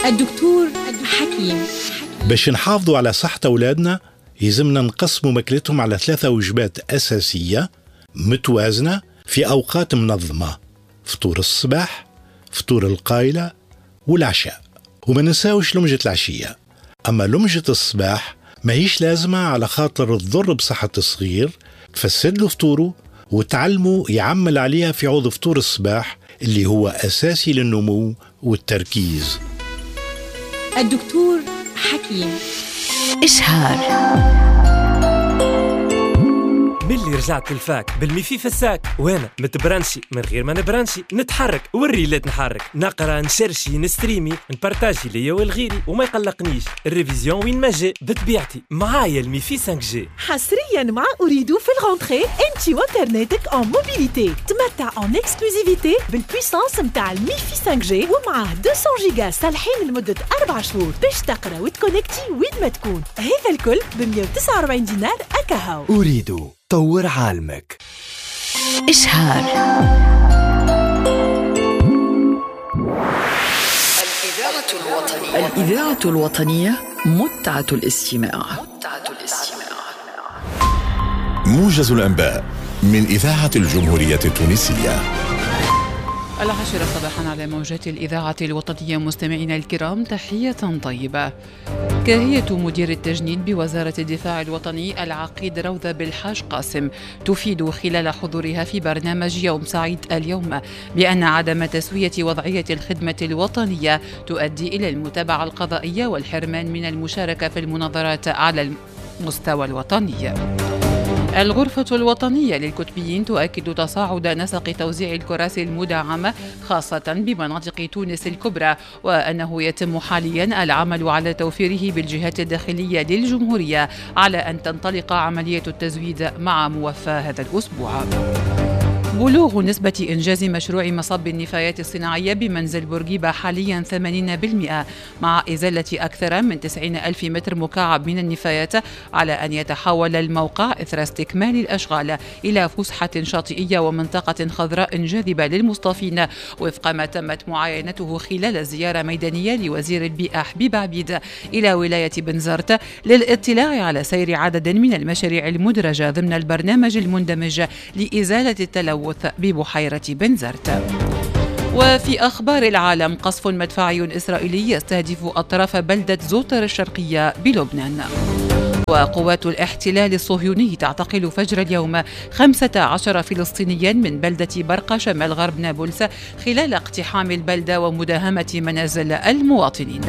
الدكتور حكيم. باش نحافظوا على صحة أولادنا يلزمنا نقسموا ماكلتهم على 3 وجبات أساسية متوازنة في أوقات منظمة: فطور الصباح، فطور القايلة، والعشاء. وما ننساوش لمجة العشية. أما لمجة الصباح ما هيش لازمة على خاطر تضر بصحة الصغير، تفسد له فطوره وتعلمه يعمل عليها في عوض فطور الصباح اللي هو أساسي للنمو والتركيز. الدكتور حكيم. إشهار. ملي رجعت للفاك بالميفي في الساك، وانا متبرنشي من غير ما نبرنشي، نتحرك والريلات نحرك، نقرا نشرشي نستريمي نبارتاجي ليا والغيري، وما يقلقنيش الريفيزيون وين ما جا بطبيعتي معايا الميفي 5G. حصريا مع أريدو في الغونتري انتي وانترنتك ان موبيليتي، تمتع ان اكسكلوزيفيتي بالبويسانس متاع الميفي 5G ومعاه 200 جيجا صالحين لمدة 4 شهور باش تقرا وتكونكتي وين ما تكون. هذا الكل ب 149 دينار أكاهو. أريدو طور عالمك. إشهار. الإذاعة الوطنية متعة الاستماع. موجز الأنباء من إذاعة الجمهورية التونسية. 10 صباحا على موجات الإذاعة الوطنية. مستمعينا الكرام، تحية طيبة. كاهية مدير التجنيد بوزارة الدفاع الوطني العقيد روضة بالحاج قاسم تفيد خلال حضورها في برنامج يوم سعيد اليوم بأن عدم تسوية وضعية الخدمة الوطنية تؤدي إلى المتابعة القضائية والحرمان من المشاركة في المناظرات على المستوى الوطني. الغرفة الوطنية للكتبيين تؤكد تصاعد نسق توزيع الكراسي المدعمة خاصة بمناطق تونس الكبرى، وأنه يتم حاليا العمل على توفيره بالجهات الداخلية للجمهورية على أن تنطلق عملية التزويد مع موفى هذا الأسبوع. بلوغ نسبة إنجاز مشروع مصب النفايات الصناعية بمنزل بورقيبة حاليا 80%، مع إزالة أكثر من 90,000 متر مكعب من النفايات، على أن يتحول الموقع إثر استكمال الأشغال إلى فسحة شاطئية ومنطقة خضراء جاذبة للمصطافين، وفق ما تمت معاينته خلال زيارة ميدانية لوزير البيئة حبيب عبيد إلى ولاية بنزرت للاطلاع على سير عدد من المشاريع المدرجة ضمن البرنامج المندمج لإزالة التلوث ببحيرة بنزرت. وفي أخبار العالم، قصف مدفعي إسرائيلي يستهدف أطراف بلدة زوتر الشرقية بلبنان. وقوات الاحتلال الصهيوني تعتقل فجر اليوم 15 فلسطينيا من بلدة برقة شمال غرب نابلس خلال اقتحام البلدة ومداهمة منازل المواطنين.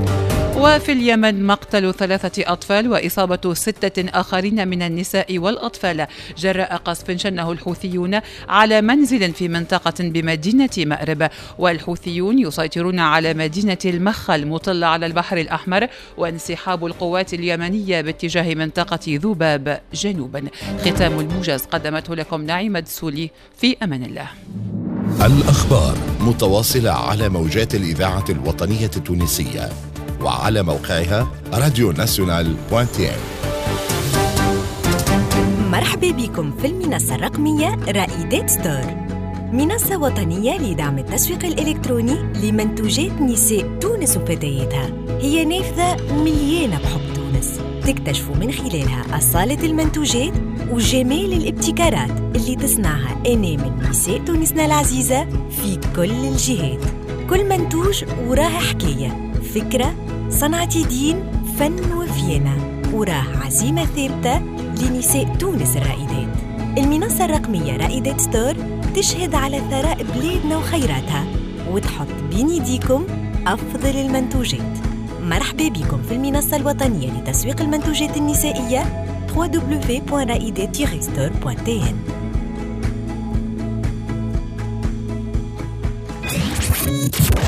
وفي اليمن، مقتل 3 أطفال وإصابة 6 آخرين من النساء والأطفال جراء قصف شنه الحوثيون على منزل في منطقة بمدينة مأرب. والحوثيون يسيطرون على مدينة المخا المطلة على البحر الأحمر، وانسحاب القوات اليمنية باتجاه منطقة ذوباب جنوبا. ختام الموجز قدمته لكم نعيمة دسولي. في أمان الله. الأخبار متواصلة على موجات الإذاعة الوطنية التونسية وعلى موقعها radionational.tn. مرحبا بكم في المنصة الرقمية رائدات ستور، منصة وطنية لدعم التسويق الإلكتروني لمنتوجات نساء تونس وفتياتها. هي نافذة مليانة بحب تونس، تكتشفوا من خلالها أصالة المنتوجات وجمال الابتكارات اللي تصنعها أنامل نساء تونسنا العزيزة في كل الجهات. كل منتوج وراه حكاية، فكرة، صنعة يدين، فن وفينة، وراه عزيمة ثابتة لنساء تونس الرائدات. المنصة الرقمية رائدات ستور تشهد على ثراء بلادنا وخيراتها، وتحط بين يديكم أفضل المنتوجات. مرحبا بكم في المنصة الوطنية لتسويق المنتوجات النسائية www.raidet-store.tn.